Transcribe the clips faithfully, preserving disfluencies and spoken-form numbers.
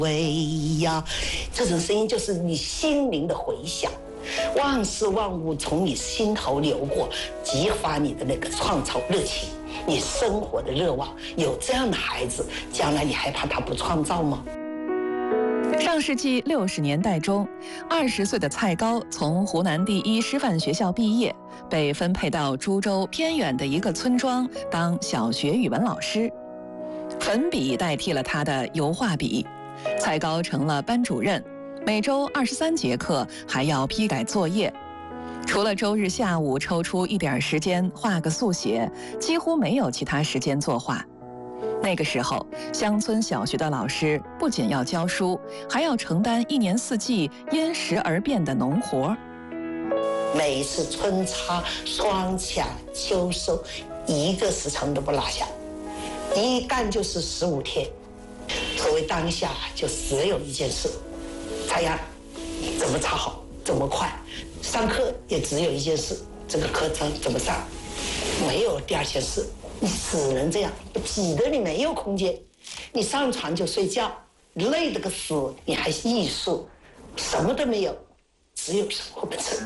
喂呀，这种声音就是你心灵的回响，万事万物从你心头流过，激发你的那个创造热情，你生活的热望。有这样的孩子，将来你还怕他不创造吗？ 上世纪六十年代中，二十岁的蔡高从湖南第一师范学校毕业，被分配到株洲偏远的一个村庄当小学语文老师。粉笔代替了他的油画笔，蔡高成了班主任，每周二十三节课，还要批改作业。除了周日下午抽出一点时间画个速写，几乎没有其他时间作画。那个时候，乡村小学的老师不仅要教书，还要承担一年四季因时而变的农活。 每一次春插、霜卡、秋收，一个时辰都不落下，一干就是十五天。所谓当下，就只有一件事：插秧，怎么插好，怎么快；上课也只有一件事：这个课程怎么上，没有第二件事。你只能这样，挤得你没有空间，你上床就睡觉，累得个死，你还艺术，什么都没有，只有生活本身。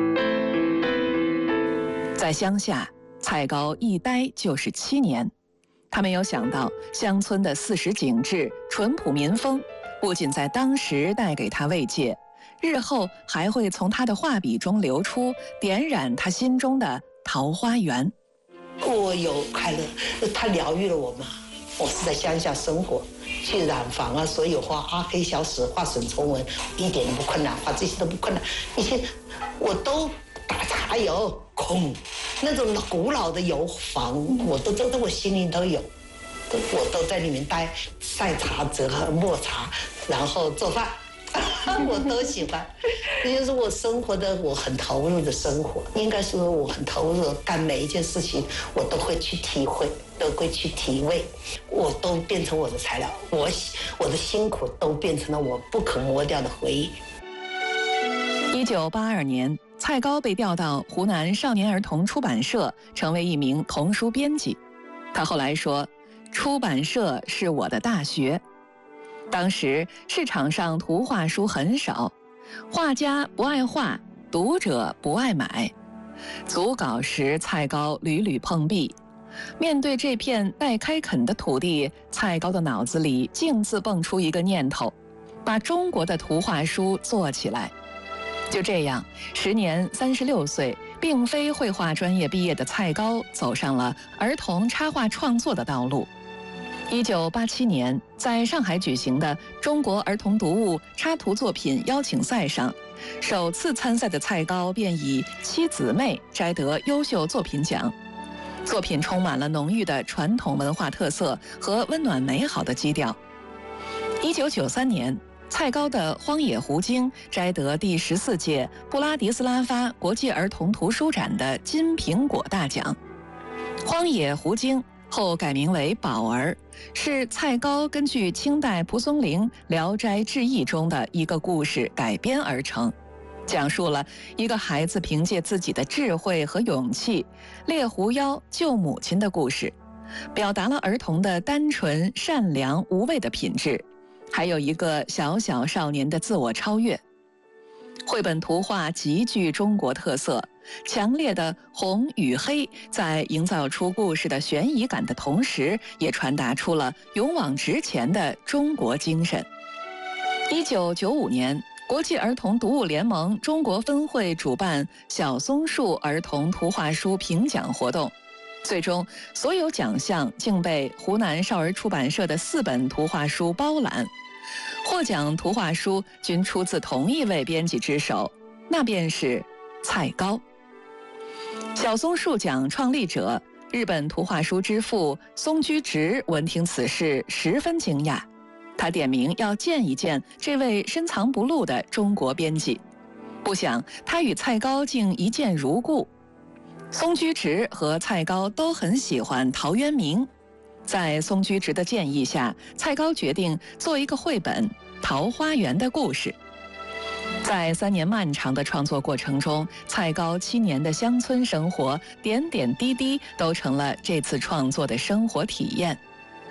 在乡下，蔡高一待就是七年。他没有想到，乡村的四时景致、淳朴民风，不仅在当时带给他慰藉，日后还会从他的画笔中流出，点染他心中的桃花源。 我有快乐，他疗愈了我嘛。我是在乡下生活，去染房啊，所有画阿黑小史、画沈从文，一点都不困难，画这些都不困难。一些我都打茶油、孔那种古老的油房，我都都都我心里都有，都我都在里面待，晒茶、折磨茶，然后做饭。我都喜欢，也就是我生活的，我很投入的生活。应该说我很投入，干每一件事情，我都会去体会，都会去体味，我都变成我的材料，我我的辛苦都变成了我不可磨掉的回忆。 一九八二年，蔡高被调到湖南少年儿童出版社，成为一名童书编辑。他后来说：“出版社是我的大学。”当时市场上图画书很少，画家不爱画，读者不爱买。组稿时，蔡高屡屡碰壁。面对这片待开垦的土地，蔡高的脑子里径自蹦出一个念头：把中国的图画书做起来。就这样，时年三十六岁，并非绘画专业毕业的蔡高，走上了儿童插画创作的道路。一九八七年，在上海举行的中国儿童读物插图作品邀请赛上，首次参赛的蔡高便以《七姊妹》摘得优秀作品奖。作品充满了浓郁的传统文化特色和温暖美好的基调。一九九三年，蔡高的《荒野狐精》摘得第十四届布拉迪斯拉发国际儿童图书展的金苹果大奖。《荒野狐精》后改名为《宝儿》，是蔡高根据清代蒲松龄《聊斋志异》中的一个故事改编而成，讲述了一个孩子凭借自己的智慧和勇气猎狐妖救母亲的故事，表达了儿童的单纯、善良、无畏的品质，还有一个小小少年的自我超越。绘本图画极具中国特色，强烈的红与黑在营造出故事的悬疑感的同时，也传达出了勇往直前的中国精神。一九九五年，国际儿童读物联盟中国分会主办小松树儿童图画书评奖活动，最终所有奖项竟被湖南少儿出版社的四本图画书包揽。获奖图画书均出自同一位编辑之手，那便是蔡高。小松树奖创立者、日本图画书之父松居直闻听此事十分惊讶，他点名要见一见这位深藏不露的中国编辑，不想他与蔡高竟一见如故。松居直和蔡高都很喜欢陶渊明，在松居直的建议下，蔡高决定做一个绘本《桃花源》的故事。在三年漫长的创作过程中，蔡高七年的乡村生活，点点滴滴都成了这次创作的生活体验。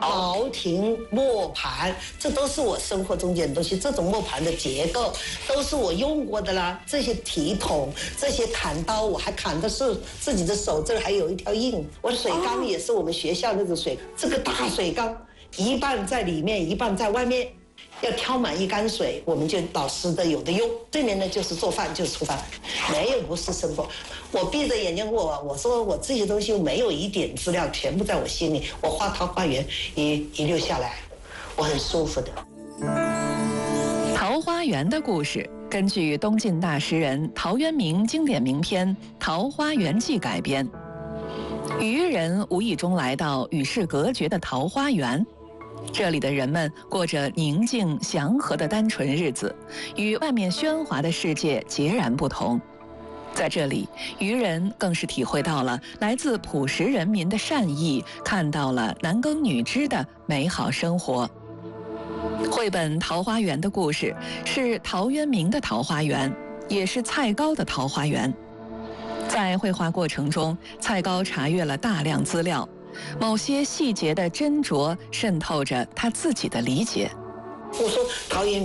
陶亭、磨盘，这都是我生活中间的东西。这种磨盘的结构都是我用过的啦。这些提桶、这些砍刀，我还砍的是自己的手，这还有一条印。我的水缸也是我们学校那种水，这个大水缸，一半在里面，一半在外面。要挑满一缸水，我们就老师的有的用。这面呢就是做饭，就是厨房，没有不是生活。我闭着眼睛，我我说我这些东西没有一点资料，全部在我心里。我画桃花源一一溜下来，我很舒服的。 桃花源的故事根据东晋大诗人陶渊明经典名篇《桃花源记》改编。渔人无意中来到与世隔绝的桃花源。这里的人们过着宁静祥和的单纯日子，与外面喧哗的世界截然不同。在这里，渔人更是体会到了来自朴实人民的善意，看到了男耕女织的美好生活。绘本《桃花源》的故事是陶渊明的桃花源，也是蔡高的桃花源。在绘画过程中，蔡高查阅了大量资料。某些细节的斟酌渗透着他自己的理解。 我说陶渊